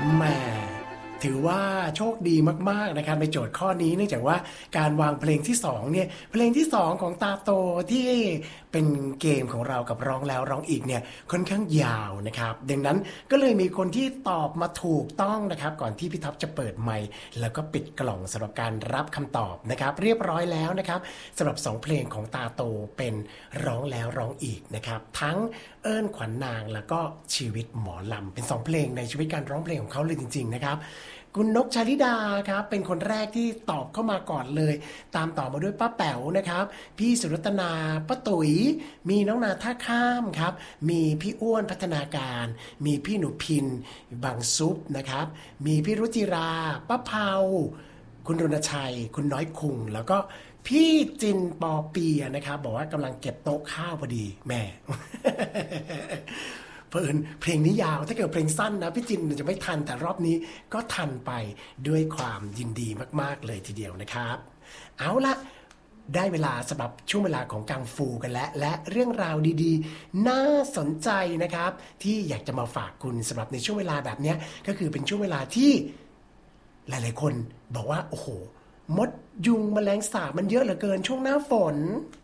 แหมถือว่าโชคดีมากๆนะครับในโจทย์ข้อนี้เนื่องจากว่าการวางเพลงที่2เนี่ยเพลงที่2ของตาโตที่เป็นเกมของเรากับร้องแล้วร้องอีกเนี่ยค่อนข้างยาวนะครับดังนั้นก็เลยมีคนที่ตอบมาถูกต้องนะครับก่อนที่พี่ท็อปจะเปิดไมค์แล้วก็ปิดกล่องสำหรับการรับคำตอบนะครับเรียบร้อยแล้วนะครับสำหรับ2เพลงของตาโตเป็นร้องแล้วร้องอีกนะครับทั้งเอิ้นขวัญนางแล้วก็ชีวิตหมอลำเป็น2เพลงในชีวิตการร้องเพลงของเขาเลยจริงๆนะครับคุณนกชาลิดาครับเป็นคนแรกที่ตอบเข้ามาก่อนเลยตามต่อมาด้วยป้าแป๋วนะครับพี่สุรัตนาป้าตุ๋ยมีน้องนาท่าข้ามครับมีพี่อ้วนพัฒนาการมีพี่หนูพินบางซุปนะครับมีพี่รุจิราป้าเผาคุณรณชัยคุณน้อยคุงแล้วก็พี่จินปอเปียนะครับบอกว่ากำลังเก็บโต๊ะข้าวพอดีแม่ เพิ่นเพลงนี้ยาวถ้าเกิดเพลงสั้นนะพี่จินจะไม่ทันแต่รอบนี้ก็ทันไปด้วยความยินดีมากๆเลยทีเดียวนะครับเอาละได้เวลาสำหรับช่วงเวลาของกังฟูกันแล้วและเรื่องราวดีๆน่าสนใจนะครับที่อยากจะมาฝากคุณสำหรับในช่วงเวลาแบบนี้ก็คือเป็นช่วงเวลาที่หลายๆคนบอกว่าโอ้โหมดยุงแมลงสาบมันเยอะเหลือเกินช่วงหน้าฝน